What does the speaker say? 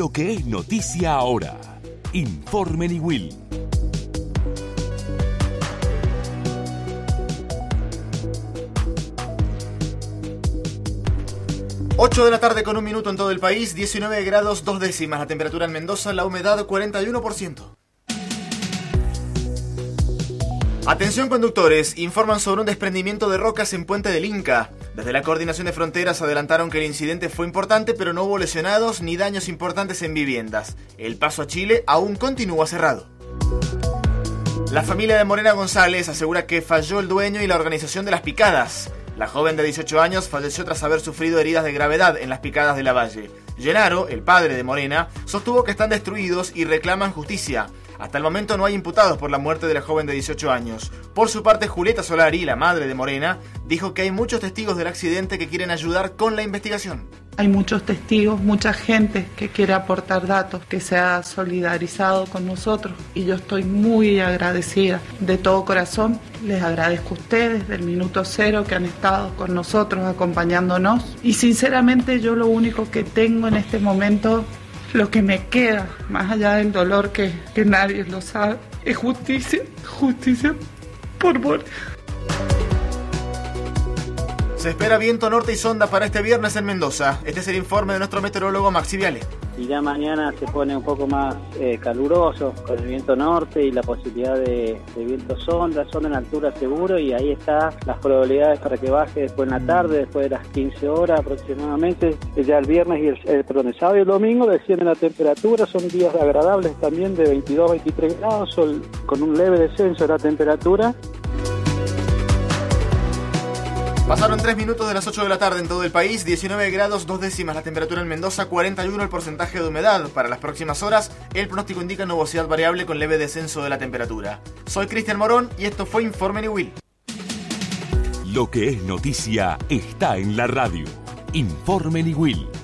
Lo que es noticia ahora. Informe Niwil. 8 de la tarde con 1 minuto en todo el país, 19 grados 2 décimas la temperatura en Mendoza, la humedad 41%. Atención conductores, informan sobre un desprendimiento de rocas en Puente del Inca. Desde la Coordinación de Fronteras adelantaron que el incidente fue importante, pero no hubo lesionados ni daños importantes en viviendas. El paso a Chile aún continúa cerrado. La familia de Morena González asegura que falló el dueño y la organización de las picadas. La joven de 18 años falleció tras haber sufrido heridas de gravedad en las picadas de Lavalle. Gennaro, el padre de Morena, sostuvo que están destruidos y reclaman justicia. Hasta el momento no hay imputados por la muerte de la joven de 18 años. Por su parte, Julieta Solari, la madre de Morena, dijo que hay muchos testigos del accidente que quieren ayudar con la investigación. Hay muchos testigos, mucha gente que quiere aportar datos, que se ha solidarizado con nosotros y yo estoy muy agradecida de todo corazón. Les agradezco a ustedes del minuto cero que han estado con nosotros acompañándonos y sinceramente yo lo único que tengo en este momento, lo que me queda, más allá del dolor que nadie lo sabe, es justicia, por favor. Se espera viento norte y sonda para este viernes en Mendoza. Este es el informe de nuestro meteorólogo Maxi Viale. Y ya mañana se pone un poco más caluroso con el viento norte y la posibilidad de viento sonda en altura seguro y ahí están las probabilidades para que baje después en la tarde, después de las 15 horas aproximadamente. Ya el viernes y el sábado y el domingo desciende la temperatura, son días agradables también de 22-23 grados, con un leve descenso de la temperatura. Pasaron 3 minutos de las 8 de la tarde en todo el país, 19 grados 2 décimas la temperatura en Mendoza, 41 el porcentaje de humedad. Para las próximas horas, el pronóstico indica nubosidad variable con leve descenso de la temperatura. Soy Cristian Morón y esto fue Informe Niwil. Lo que es noticia está en la radio. Informe Niwil.